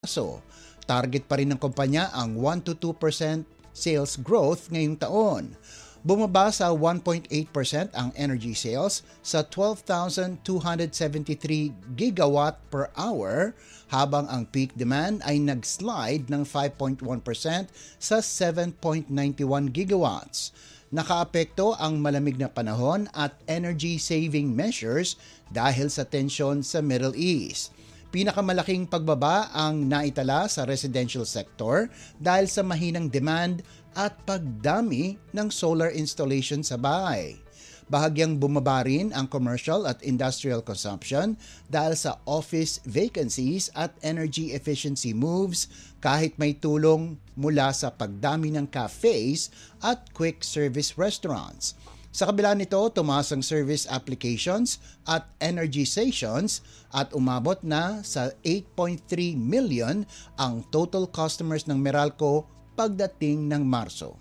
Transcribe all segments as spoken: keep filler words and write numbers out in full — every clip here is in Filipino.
So, target pa rin ng kumpanya ang one to two percent sales growth ngayong taon. Bumaba sa one point eight percent ang energy sales sa twelve thousand two hundred seventy-three gigawatt per hour habang ang peak demand ay nag-slide ng five point one percent sa seven point nine one gigawatts. Nakaapekto ang malamig na panahon at energy saving measures dahil sa tensyon sa Middle East. Pinakamalaking pagbaba ang naitala sa residential sector dahil sa mahinang demand at pagdami ng solar installation sa bahay. Bahagyang bumaba rin ang commercial at industrial consumption dahil sa office vacancies at energy efficiency moves kahit may tulong mula sa pagdami ng cafes at quick service restaurants. Sa kabila nito, tumaas ang service applications at energy stations at umabot na sa eight point three million ang total customers ng Meralco pagdating ng Marso.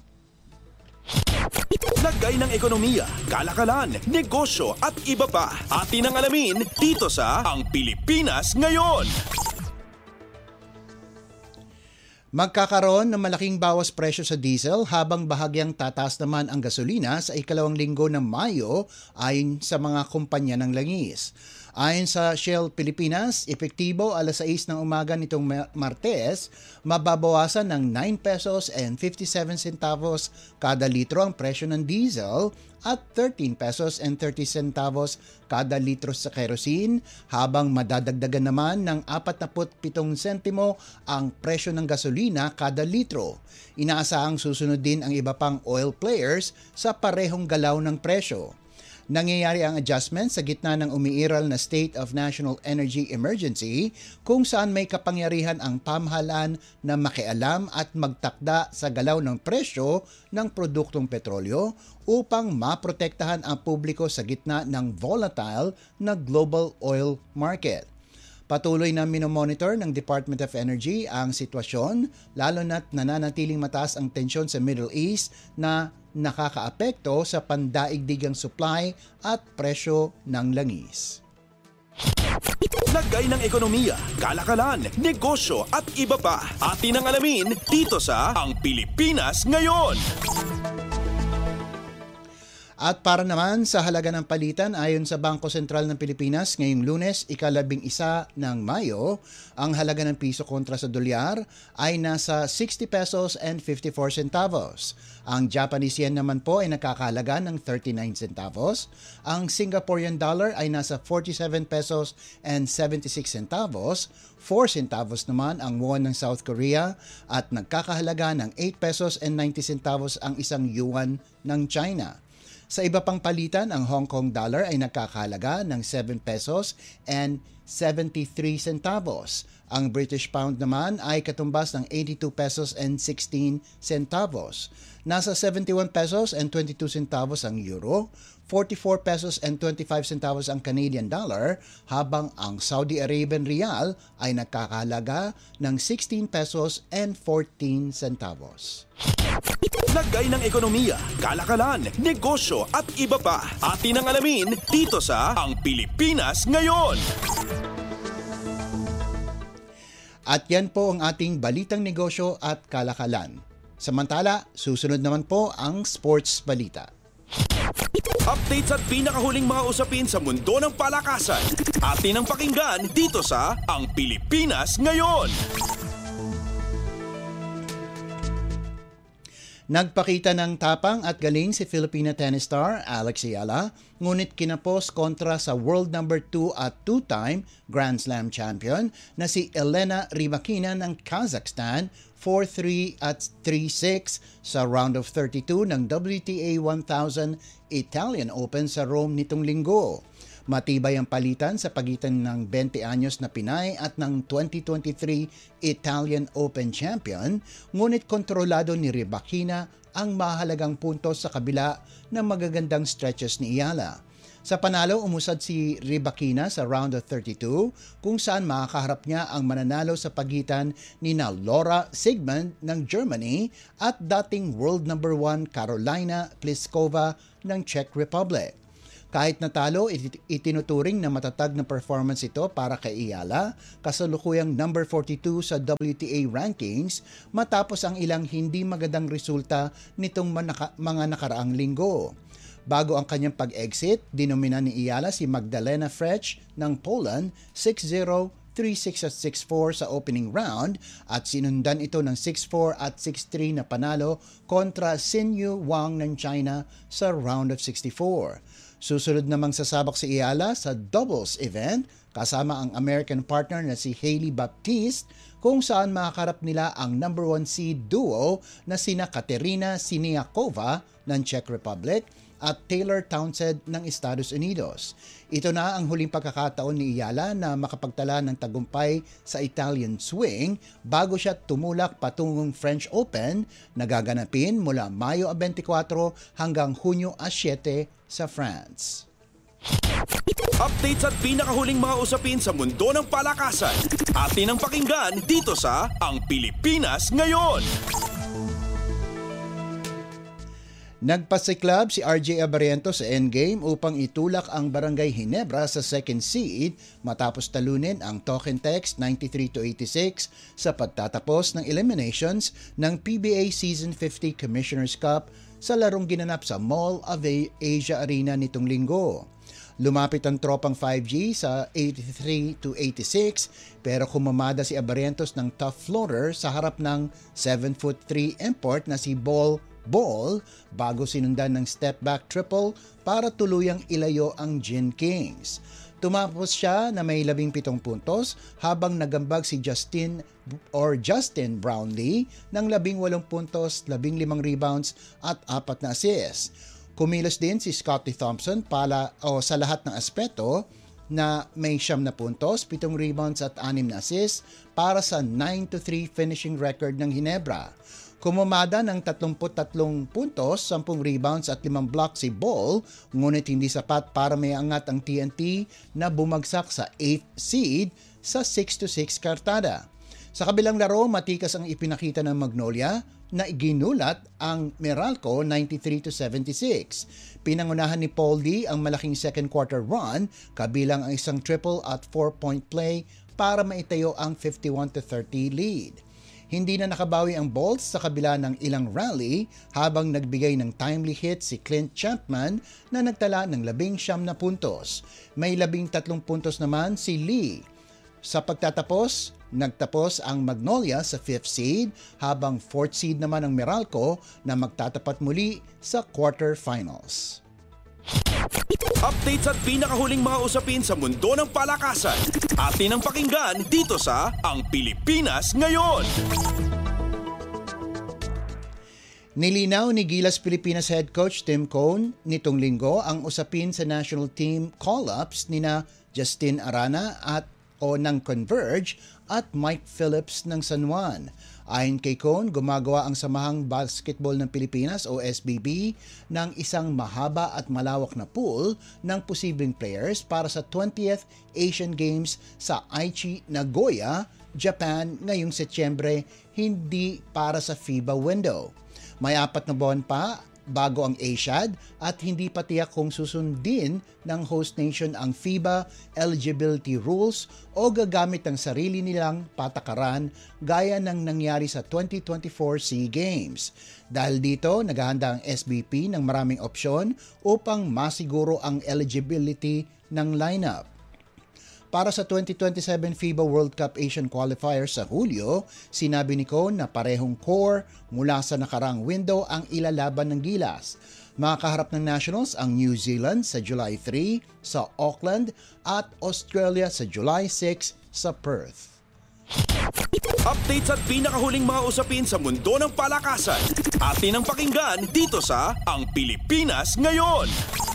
Lagay ng ekonomiya, kalakalan, negosyo at iba pa. Atin ang alamin dito sa Ang Pilipinas Ngayon. Magkakaroon ng malaking bawas presyo sa diesel habang bahagyang tataas naman ang gasolina sa ikalawang linggo ng Mayo ayon sa mga kumpanya ng langis. Ayon sa Shell Pilipinas, epektibo alas sais ng umaga nitong Martes, mababawasan ng nine pesos and fifty-seven centavos kada litro ang presyo ng diesel at thirteen pesos and thirty centavos kada litro sa kerosene habang madadagdagan naman ng forty-seven sentimo ang presyo ng gasolina kada litro. Inaasahang susunod din ang iba pang oil players sa parehong galaw ng presyo. Nangyayari ang adjustment sa gitna ng umiiral na State of National Energy Emergency kung saan may kapangyarihan ang pamahalaan na makialam at magtakda sa galaw ng presyo ng produktong petrolyo upang maprotektahan ang publiko sa gitna ng volatile na global oil market. Patuloy na minomonitor ng Department of Energy ang sitwasyon lalo na't nananatiling mataas ang tensyon sa Middle East na nakakaapekto sa pandaigdigang supply at presyo ng langis. Lagay ng ekonomiya, kalakalan, negosyo at iba pa. Atin ang alamin dito sa Ang Pilipinas Ngayon. At para naman sa halaga ng palitan, ayon sa Bangko Sentral ng Pilipinas, ngayong Lunes, ikalabing isa ng Mayo, ang halaga ng piso kontra sa dolyar ay nasa sixty pesos and fifty-four centavos. Ang Japanese yen naman po ay nakakahalaga ng thirty-nine centavos. Ang Singaporean dollar ay nasa forty-seven pesos and seventy-six centavos. four centavos naman ang won ng South Korea at nagkakahalaga ng eight pesos and ninety centavos ang isang yuan ng China. Sa iba pang palitan, ang Hong Kong dollar ay nakakahalaga ng seven pesos and seventy-three centavos. Ang British pound naman ay katumbas ng eighty-two pesos and sixteen centavos. Nasa seventy-one pesos and twenty-two centavos ang euro, forty-four pesos and twenty-five centavos ang Canadian dollar, habang ang Saudi Arabian rial ay nakakahalaga ng sixteen pesos and fourteen centavos. Lagay ng ekonomiya, kalakalan, negosyo at iba pa. Atin ang alamin dito sa Ang Pilipinas Ngayon. At yan po ang ating balitang negosyo at kalakalan. Samantala, susunod naman po ang sports balita. Updates at pinakahuling mga usapin sa mundo ng palakasan. Atin ang pakinggan dito sa Ang Pilipinas Ngayon. Nagpakita ng tapang at galing si Filipina tennis star Alex Ayala, ngunit kinapos kontra sa world number two at two-time Grand Slam champion na si Elena Rybakina ng Kazakhstan four three at three six sa round of thirty-two ng W T A one thousand Italian Open sa Rome nitong linggo. Matibay ang palitan sa pagitan ng twenty anyos na Pinay at ng twenty twenty-three Italian Open champion, ngunit kontrolado ni Rybakina ang mahalagang puntos sa kabila ng magagandang stretches ni Ayala. Sa panalo, umusad si Rybakina sa round of thirty-two kung saan makakaharap niya ang mananalo sa pagitan ni na Laura Siegemund ng Germany at dating world number one Carolina Pliskova ng Czech Republic. Kahit natalo, it- itinuturing na matatag na performance ito para kay Iyala, kasalukuyang number forty-two sa W T A rankings matapos ang ilang hindi magandang resulta nitong manaka- mga nakaraang linggo. Bago ang kanyang pag-exit, dinomina ni Iyala si Magdalena Frech ng Poland six zero, three six at six four sa opening round at sinundan ito ng six four at six three na panalo kontra Xinyu Wang ng China sa round of sixty-four. Susunod namang sasabak si Iyala sa doubles event kasama ang American partner na si Hailey Baptiste kung saan makakarap nila ang number one seed duo na sina Katerina Siniakova ng Czech Republic at Taylor Townsend ng Estados Unidos. Ito na ang huling pagkakataon ni Iyala na makapagtala ng tagumpay sa Italian swing bago siya tumulak patungong French Open na gaganapin mula Mayo twenty-four hanggang Hunyo seven sa France. Updates at pinakahuling mga usapin sa mundo ng palakasan. Atin ang pakinggan dito sa Ang Pilipinas Ngayon. Nagpasiklab si R J Abariento sa endgame upang itulak ang Barangay Ginebra sa second seed matapos talunin ang Token Tex ninety-three to eighty-six sa pagtatapos ng eliminations ng P B A Season fifty Commissioner's Cup sa larong ginanap sa Mall of Asia Arena nitong linggo. Lumapit ang tropang five G sa eighty-three to eighty-six pero kumamada si Abarientos ng tough floater sa harap ng seven foot three import na si Ball Ball bago sinundan ng step back triple para tuluyang ilayo ang Gin Kings. Tumapos siya na may labing pitong puntos habang nagambag si Justin or Justin Brownlee ng labing walong puntos, labing limang rebounds at apat na assists. Kumilos din si Scottie Thompson pala o sa lahat ng aspeto na may siyam na puntos, pitong rebounds at anim na assists para sa nine to three finishing record ng Ginebra. Kumamada ng tatlumput tatlong puntos, sampung rebounds at limang blocks si Ball, ngunit hindi sapat para may angat ang T N T na bumagsak sa eighth seed sa six to six kartada. Sa kabilang laro, matikas ang ipinakita ng Magnolia na ginulat ang Meralco ninety-three to seventy-six. Pinangunahan ni Paul D ang malaking second quarter run kabilang ang isang triple at four-point play para maitayo ang fifty-one to thirty lead. Hindi na nakabawi ang Bolts sa kabila ng ilang rally habang nagbigay ng timely hit si Clint Champman na nagtala ng labing siyam na puntos. May labing tatlong puntos naman si Lee. Sa pagtatapos, nagtapos ang Magnolia sa fifth seed habang fourth seed naman ang Meralco na magtatapat muli sa quarterfinals. Updates at pinakahuling mga usapin sa mundo ng palakasan. Atin ang pakinggan dito sa Ang Pilipinas Ngayon. Nilinaw ni Gilas Pilipinas head coach Tim Cone nitong linggo ang usapin sa national team call-ups nina Justin Arana at o ng Converge at Mike Phillips ng San Juan. Ayon kay Cone, gumagawa ang Samahang Basketball ng Pilipinas o S B B ng isang mahaba at malawak na pool ng posibleng players para sa twentieth Asian Games sa Aichi, Nagoya, Japan ngayong Setyembre, hindi para sa FIBA window. May apat na buwan pa bago ang ASIAD at hindi pa tiyak kung susundin ng host nation ang FIBA eligibility rules o gagamit ang sarili nilang patakaran gaya ng nangyari sa twenty twenty-four SEA Games. Dahil dito, naghahanda ang S B P ng maraming opsyon upang masiguro ang eligibility ng lineup. Para sa twenty twenty-seven FIBA World Cup Asian Qualifiers sa Hulyo, sinabi ni Cone na parehong core mula sa nakarang window ang ilalaban ng Gilas. Makakaharap ng Nationals ang New Zealand sa July three sa Auckland at Australia sa July six sa Perth. Updates at pinakahuling mga usapin sa mundo ng palakasan. Atin ang pakinggan dito sa Ang Pilipinas Ngayon.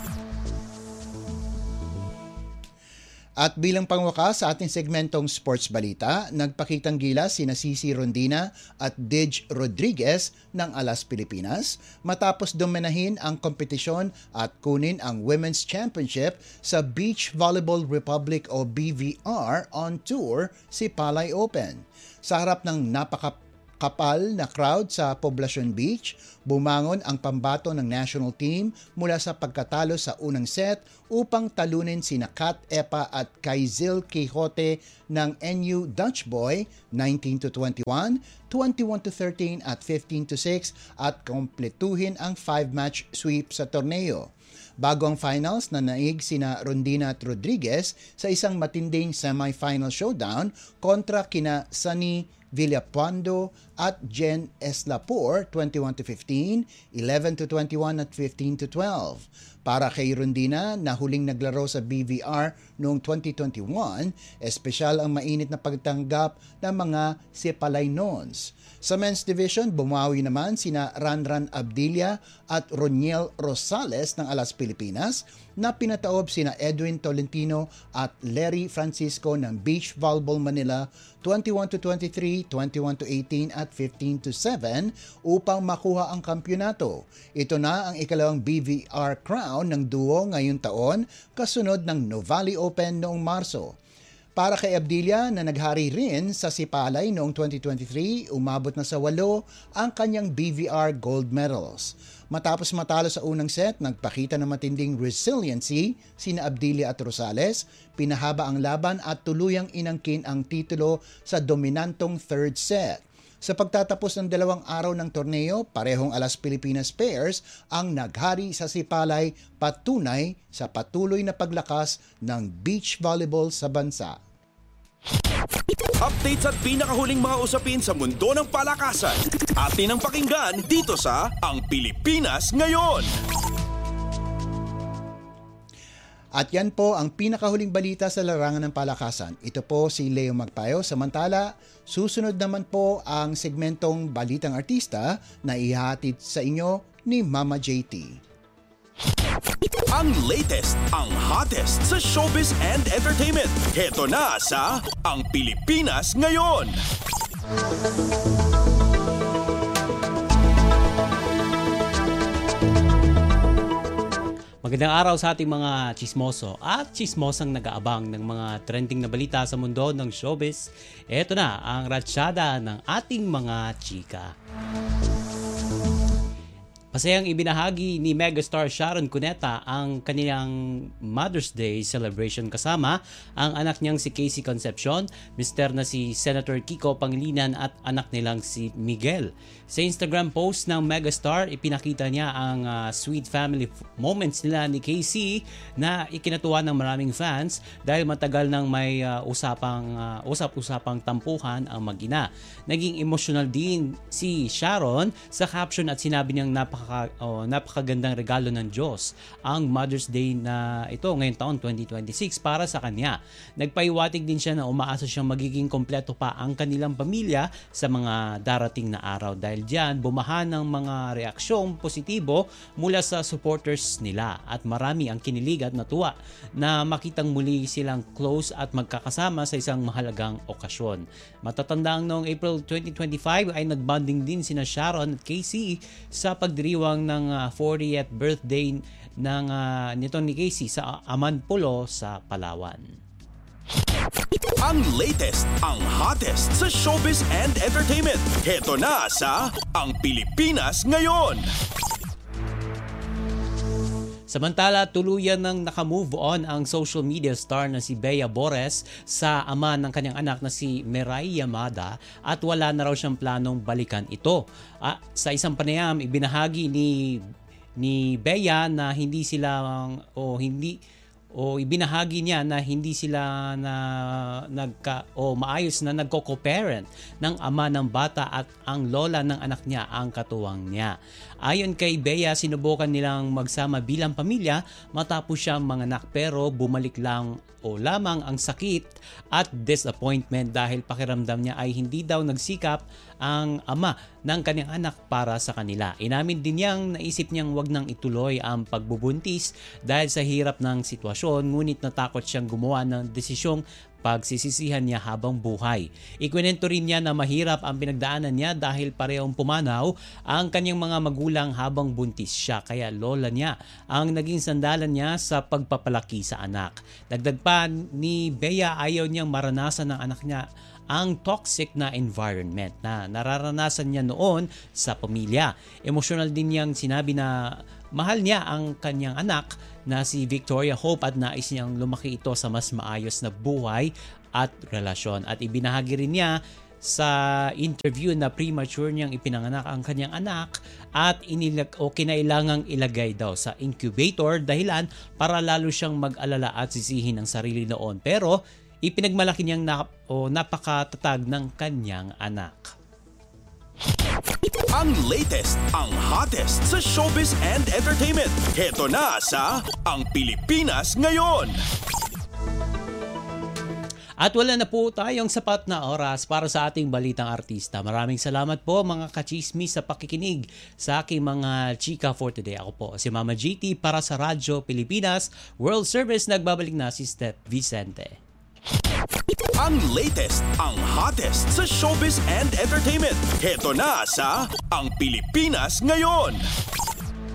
At bilang pangwakas sa ating segmentong Sports Balita, nagpakitang gilas sina Cici Rondina at Dij Rodriguez ng Alas Pilipinas matapos dominahin ang kompetisyon at kunin ang Women's Championship sa Beach Volleyball Republic o B V R on Tour si Palay Open. Sa harap ng napaka kapal na crowd sa Poblacion Beach, bumangon ang pambato ng national team mula sa pagkatalo sa unang set upang talunin sina Kat Epa at Kaizil Quixote ng N U Dutch Boy nineteen to twenty-one, twenty-one to thirteen at fifteen to six at kompletuhin ang five-match sweep sa torneo. Bago ang finals, nanaig sina Rondina at Rodriguez sa isang matinding semi-final showdown kontra kina Sunny Villapuando at Jen Eslapor twenty-one to fifteen, eleven to twenty-one at fifteen to twelve. Para kay Rondina na huling naglaro sa B V R noong twenty twenty-one, espesyal ang mainit na pagtanggap ng mga Sipalay Nons. Sa men's division, bumawi naman sina Ranran Abdilia at Roniel Rosales ng Alas Pilipinas na pinataob sina Edwin Tolentino at Larry Francisco ng Beach Volleyball Manila twenty-one to twenty-three, twenty-one to eighteen at fifteen to seven upang makuha ang kampyonato. Ito na ang ikalawang B V R crown ng duo ngayong taon kasunod ng Novali Open noong Marso. Para kay Abdilia na naghari rin sa Sipalay noong twenty twenty-three, umabot na sa walo ang kanyang B V R gold medals. Matapos matalo sa unang set, nagpakita ng matinding resiliency sina Abdilia at Rosales, pinahaba ang laban at tuluyang inangkin ang titulo sa dominantong third set. Sa pagtatapos ng dalawang araw ng torneo, parehong Alas Pilipinas pairs ang naghari sa Sipalay, patunay sa patuloy na paglakas ng beach volleyball sa bansa. Updates at pinakahuling mga usapin sa mundo ng palakasan. Atin ang pakinggan dito sa Ang Pilipinas Ngayon. At yan po ang pinakahuling balita sa larangan ng palakasan. Ito po si Leo Magpayo. Samantala, susunod naman po ang segmentong Balitang Artista na ihahatid sa inyo ni Mama J T. Ang latest, ang hottest sa showbiz and entertainment. Heto na sa Ang Pilipinas Ngayon. Magandang araw sa ating mga chismoso at chismosang nag-aabang ng mga trending na balita sa mundo ng showbiz. Ito na ang ratsyada ng ating mga chika. Masayang ibinahagi ni megastar Sharon Cuneta ang kanilang Mother's Day celebration kasama ang anak niyang si Casey Concepcion, mister na si Senator Kiko Pangilinan at anak nilang si Miguel. Sa Instagram post ng megastar, ipinakita niya ang uh, sweet family moments nila ni Casey na ikinatuwa ng maraming fans dahil matagal nang may uh, usapang uh, usap-usapang tampuhan ang mag-ina. Naging emotional din si Sharon sa caption at sinabi niyang napaka Oh, napakagandang regalo ng Diyos ang Mother's Day na ito ngayong taon twenty twenty-six para sa kanya. Nagpaiwatig din siya na umaasa siyang magiging kompleto pa ang kanilang pamilya sa mga darating na araw dahil diyan bumaha ng mga reaksyong positibo mula sa supporters nila at marami ang kinilig at natuwa na makitang muli silang close at magkakasama sa isang mahalagang okasyon. Matatandang noong April twenty twenty-five ay nagbonding din sina Sharon at Casey sa pagdiriwang ng uh, fortieth birthday ng uh, nito ni Casey sa Amanpulo sa Palawan. Ang latest, ang hottest sa showbiz and entertainment. Heto na sa Ang Pilipinas Ngayon. Samantala, tuluyan nang nakamove on ang social media star na si Bea Bores sa ama ng kanyang anak na si Mirai Yamada at wala na raw siyang planong balikan ito. Ah, sa isang panayam, ibinahagi ni ni Bea na hindi sila o hindi o ibinahagi niya na hindi sila na nagka o maayos na nagko-co-parent ng ama ng bata at ang lola ng anak niya ang katuwang niya. Ayon kay Bea, sinubukan nilang magsama bilang pamilya matapos siyang manganak pero bumalik lang o lamang ang sakit at disappointment dahil pakiramdam niya ay hindi daw nagsikap ang ama ng kanyang anak para sa kanila. Inamin din niyang naisip niyang wag nang ituloy ang pagbubuntis dahil sa hirap ng sitwasyon, ngunit natakot siyang gumawa ng desisyong pagsisisihan niya habang buhay. Ikwinento rin niya na mahirap ang pinagdaanan niya dahil parehong pumanaw ang kanyang mga magulang habang buntis siya, kaya lola niya ang naging sandalan niya sa pagpapalaki sa anak. Dagdag pa ni Bea, ayaw niyang maranasan ng anak niya ang toxic na environment na nararanasan niya noon sa pamilya. Emosyonal din niyang sinabi na mahal niya ang kanyang anak na si Victoria Hope at nais niyang lumaki ito sa mas maayos na buhay at relasyon. At ibinahagi rin niya sa interview na premature niyang ipinanganak ang kanyang anak at inilag o kinailangang ilagay daw sa incubator dahilan para lalo siyang mag-alala at sisihin ang sarili noon. Pero ipinagmalaki niyang na, o napakatatag ng kanyang anak. Ang latest, ang hottest sa showbiz and entertainment. Heto na sa Ang Pilipinas Ngayon. At wala na po tayong sapat na oras para sa ating balitang artista. Maraming salamat po mga kachismis sa pakikinig sa aking mga chika for today. Ako po si Mama G T para sa Radyo Pilipinas World Service. Nagbabalik na si Steph Vicente. Ang latest, ang hottest sa showbiz and entertainment. Heto na sa Ang Pilipinas Ngayon.